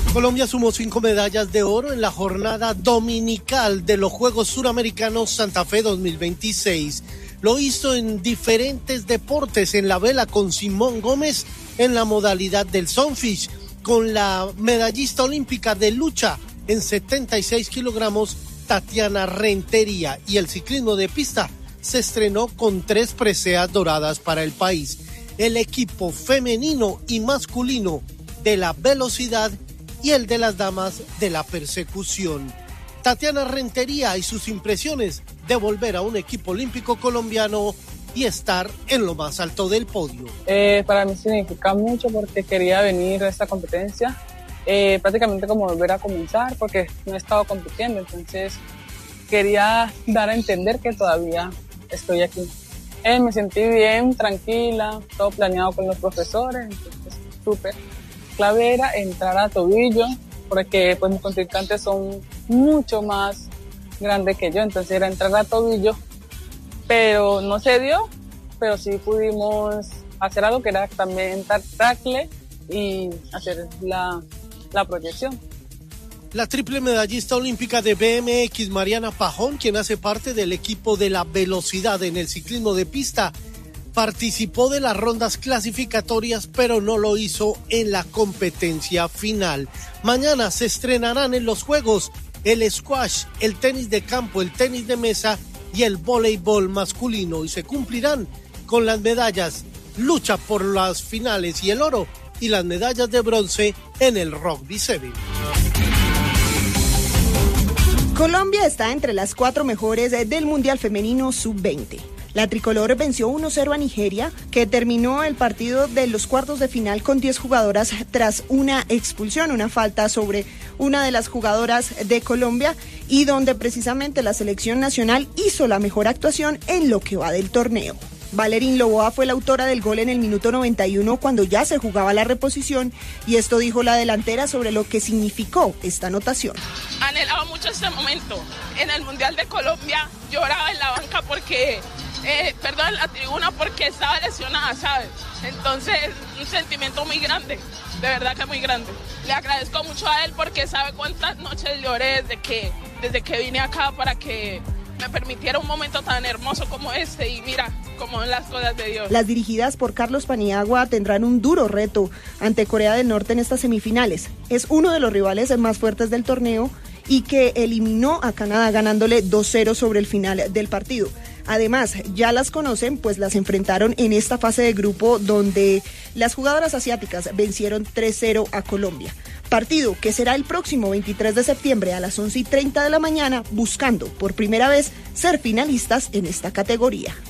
Colombia sumó 5 medallas de oro en la jornada dominical de los Juegos Suramericanos Santa Fe 2026. Lo hizo en diferentes deportes, en la vela con Simón Gómez en la modalidad del Sunfish, con la medallista olímpica de lucha en 76 kilogramos Tatiana Rentería, y el ciclismo de pista se estrenó con 3 preseas doradas para el país. El equipo femenino y masculino de la velocidad y el de las damas de la persecución. Tatiana Rentería y sus impresiones de volver a un equipo olímpico colombiano y estar en lo más alto del podio. Para mí significa mucho porque quería venir a esta competencia, prácticamente como volver a comenzar, porque no he estado compitiendo, entonces quería dar a entender que todavía estoy aquí. Me sentí bien, tranquila, todo planeado con los profesores, entonces súper. Clave era entrar a tobillo, porque pues mis contrincantes son mucho más grandes que yo, entonces era entrar a tobillo, pero no se dio, pero sí pudimos hacer algo que era también tackle y hacer la proyección. La triple medallista olímpica de BMX, Mariana Pajón, quien hace parte del equipo de la velocidad en el ciclismo de pista, participó de las rondas clasificatorias, pero no lo hizo en la competencia final. Mañana se estrenarán en los Juegos el squash, el tenis de campo, el tenis de mesa y el voleibol masculino, y se cumplirán con las medallas, lucha por las finales y el oro, y las medallas de bronce en el rugby 7. Colombia está entre las 4 mejores del Mundial Femenino Sub-20. La tricolor venció 1-0 a Nigeria, que terminó el partido de los cuartos de final con 10 jugadoras tras una expulsión, una falta sobre una de las jugadoras de Colombia, y donde precisamente la selección nacional hizo la mejor actuación en lo que va del torneo. Valerín Loboa fue la autora del gol en el minuto 91 cuando ya se jugaba la reposición, y esto dijo la delantera sobre lo que significó esta anotación. Anhelaba mucho este momento. En el Mundial de Colombia lloraba en la banca porque, en la tribuna porque estaba lesionada, ¿sabes? Entonces, un sentimiento muy grande, de verdad que muy grande. Le agradezco mucho a él porque sabe cuántas noches lloré desde que vine acá para que me permitiera un momento tan hermoso como este, y mira cómo son las cosas de Dios. Las dirigidas por Carlos Paniagua tendrán un duro reto ante Corea del Norte en estas semifinales. Es uno de los rivales más fuertes del torneo y que eliminó a Canadá ganándole 2-0 sobre el final del partido. Además, ya las conocen, pues las enfrentaron en esta fase de grupo donde las jugadoras asiáticas vencieron 3-0 a Colombia. Partido que será el próximo 23 de septiembre a las 11:30 de la mañana, buscando por primera vez ser finalistas en esta categoría.